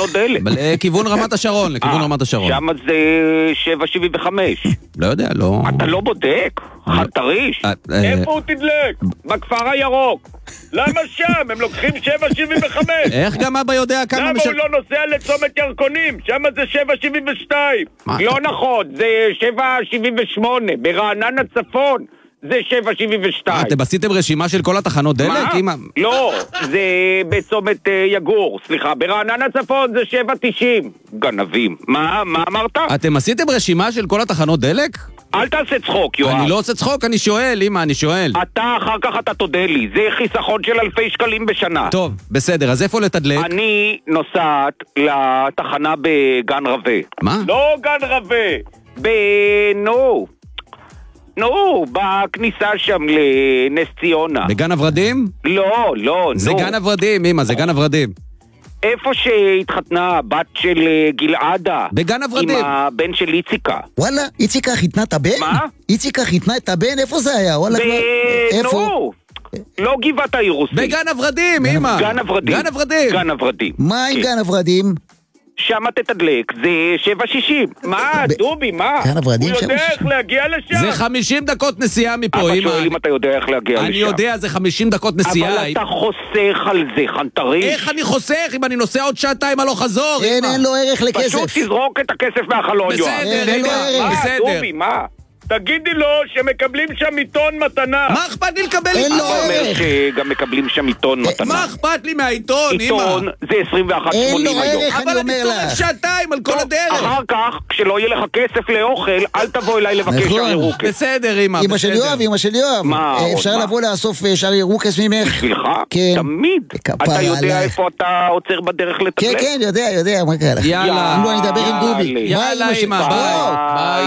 תחנות דלק. לכיוון רמת השרון, לכיוון רמת השרון. שם זה 7.75. לא יודע, לא... אתה לא בודק? חתריש? איפה הוא תדלק? בכפר הירוק. למה שם? הם לוקחים 7.75. איך גם אבא יודע כמה... למה הוא לא נוסע לצומת ירקונים? שם זה 7.72. לא נכון, זה 7.78. ברעננה צפון זה 7.72. אתם עשיתם רשימה של כל התחנות דלק? לא, זה בצומת יגור, סליחה. ברעננה צפון זה 7.90. גנבים. מה אמרת? אתם עשיתם רשימה של כל התחנות דלק? אל תעשה צחוק, יואב. אני לא עושה צחוק, אני שואל, אמא, אני שואל. אתה אחר כך אתה תודה לי, זה חיסכון של אלפי שקלים בשנה. טוב, בסדר, אז איפה לתדלק? אני נוסעת לתחנה בגן רווה. מה? לא גן רווה, נו, בכניסה שם לנס ציונה. בגן הוורדים? לא, זה גן הוורדים, אמא, זה גן הוורדים. איפה שהתחתנה הבת של גלעדה. בגן הוורדים. עם הבן של איציקה. וואלה, איציקה חיתנה את הבן? מה? איציקה חיתנה את הבן? איפה זה היה? וואלה, איפה? לא גבעת האירוסים. בגן הוורדים, אמא. גן הוורדים. גן הוורדים. מה עם גן הוורדים? שם תתדלק, זה 7.60. מה, דובי, מה? גן הוורדים הוא יודע איך להגיע לשם? זה 50 דקות נסיעה מפה, אמא. אבא שואל אם אתה יודע איך להגיע לשם. אני יודע, זה 50 דקות נסיעה. אבל אתה חוסך על זה, חנטריש. איך אני חוסך אם אני נוסע עוד שעתיים הלוך חזור? אין לו ערך לכסף. פשוט תזרוק את הכסף מהחלון, יואב. בסדר, אמא, בסדר. דובי, מה? תגידי לו שמקבלים שם עיתון מתנה. מה אכפת לי לקבל אין לו אתה אומר ערך. שגם מקבלים שם עיתון מתנה. מה אכפת לי מהעיתון, אמא? עיתון זה 21.80 אין לו היום. ערך, אני אבל אני אומר צורך לך. שעתיים על כל הדרך. אחר כך, כשלא יהיה לך כסף לאוכל, אל תבוא אליי לבקש נכון. שער ירוקס. בסדר, אמא, אמא של יואב, אמא של יואב. מה, אפשר עוד מה? לבוא לאסוף שער ירוקס ממך? בשבילך? כן. תמיד. כפרה אתה יודע עלייך. איפה אתה עוצר בדרך כן, לתדלק? יודע, מה קרה לך? יאללה. אם לא, אני אדבר עם דובי. יאללה, ביי, אמא של- אמא, ביי. ביי.